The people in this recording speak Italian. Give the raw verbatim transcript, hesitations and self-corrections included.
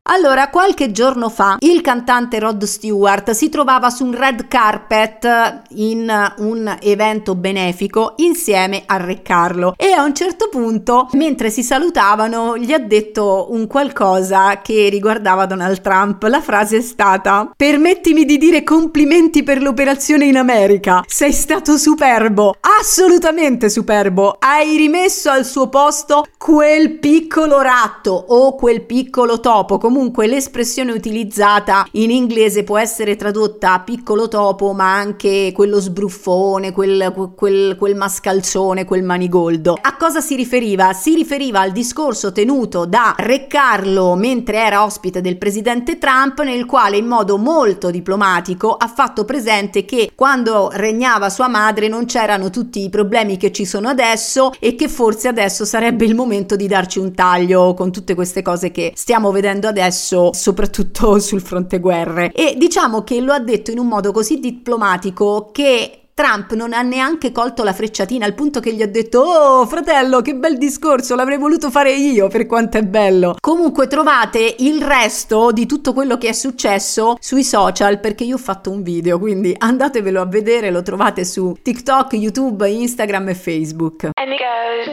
Allora, qualche giorno fa il cantante Rod Stewart si trovava su un red carpet in un evento benefico insieme a Re Carlo e a un certo punto, mentre si salutavano, gli ha detto un qualcosa che riguardava Donald Trump. La frase è stata: permettimi di dire complimenti per l'operazione in America, sei stato superbo, assolutamente superbo, hai rimesso al suo posto quel piccolo ratto o quel piccolo topo. Comunque l'espressione utilizzata in inglese può essere tradotta piccolo topo, ma anche quello sbruffone, quel, quel, quel mascalzone, quel manigoldo. A cosa si riferiva? Si riferiva al discorso tenuto da Re Carlo mentre era ospite del presidente Trump, nel quale in modo molto diplomatico ha fatto presente che quando regnava sua madre non c'erano tutti i problemi che ci sono adesso e che forse adesso sarebbe il momento di darci un taglio con tutte queste cose che stiamo vedendo adesso, soprattutto sul fronte guerre. E diciamo che lo ha detto in un modo così diplomatico che Trump non ha neanche colto la frecciatina, al punto che gli ha detto: oh fratello, che bel discorso, l'avrei voluto fare io, per quanto è bello. Comunque trovate il resto di tutto quello che è successo sui social, perché io ho fatto un video, quindi andatevelo a vedere, lo trovate su TikTok, YouTube, Instagram e Facebook.